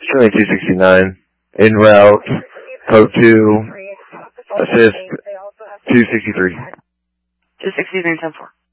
Showing 269. En route. Code 2. Assist 263. 263, 10-4.